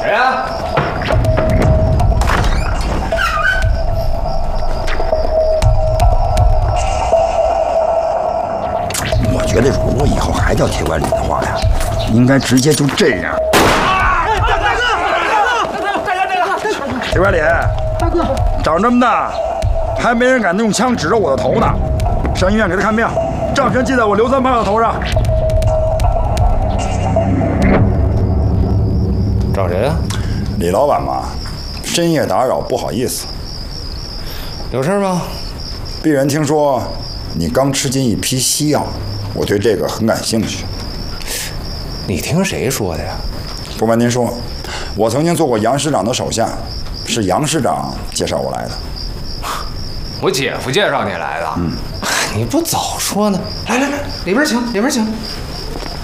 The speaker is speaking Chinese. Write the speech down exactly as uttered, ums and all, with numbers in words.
谁呀？ 我觉得如果以后还叫铁拐李的话呀，应该直接就这样。 大哥，大哥，大哥，大哥， 铁拐李，大哥，长这么大，还没人敢用枪指着我的头呢。上医院给他看病，账全记在我刘三胖的头上。 找谁呀？ 李老板嘛，深夜打扰，不好意思。 有事吗？ 鄙人听说你刚吃进一批西药，我对这个很感兴趣。 你听谁说的呀？ 不瞒您说，我曾经做过杨师长的手下，是杨师长介绍我来的。 我姐夫介绍你来的。嗯，你不早说呢？来来来，里边请，里边请。